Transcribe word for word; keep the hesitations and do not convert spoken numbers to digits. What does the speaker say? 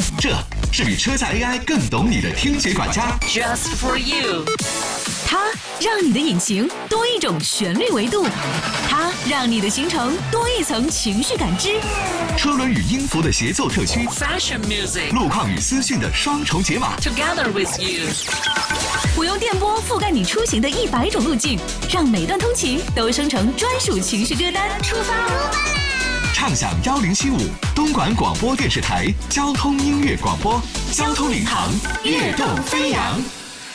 这是比车载 A I 更懂你的听觉管家 ，Just for you。 它让你的引擎多一种旋律维度，它让你的行程多一层情绪感知。 车轮与音符的协奏特区 ，Fashion music， 路况与资讯的双重解码 ，Together with you。 我用电波覆盖你出行的一百种路径，让每段通勤都生成专属情绪歌单。出发！ 畅享幺零七五东莞广播电视台交通音乐广播，交通领航，跃动飞扬。